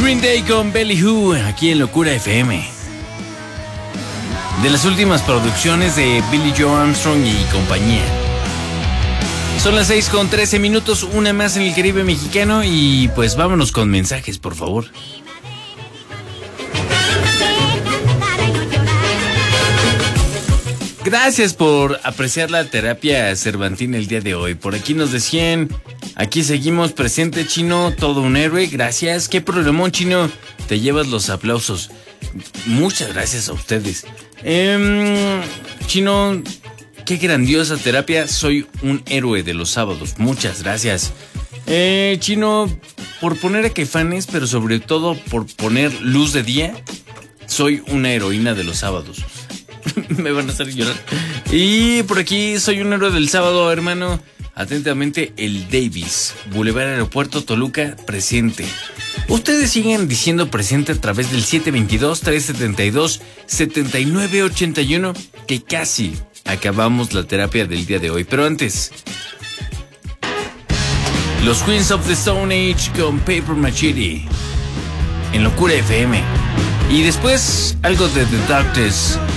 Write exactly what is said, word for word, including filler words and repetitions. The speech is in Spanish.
Green Day con Belly Who, aquí en Locura F M. De las últimas producciones de Billy Joe Armstrong y compañía. Son las seis con trece minutos, una más en el Caribe mexicano. Y pues vámonos con mensajes, por favor. Gracias por apreciar la terapia cervantina el día de hoy. Por aquí nos decían, aquí seguimos presente, Chino, todo un héroe. Gracias. ¿Qué problemón, Chino? Te llevas los aplausos. Muchas gracias a ustedes. Eh, Chino, qué grandiosa terapia. Soy un héroe de los sábados. Muchas gracias. Eh, Chino, por poner a Caifanes, pero sobre todo por poner luz de día, soy una heroína de los sábados. Me van a hacer llorar. Y por aquí soy un héroe del sábado, hermano. Atentamente, el Davis, Boulevard Aeropuerto Toluca, presente. Ustedes siguen diciendo presente a través del siete veintidós, trescientos setenta y dos, setenta y nueve ochenta y uno, que casi acabamos la terapia del día de hoy. Pero antes, los Queens of the Stone Age con Paper Machete en Locura F M. Y después, algo de The Darkness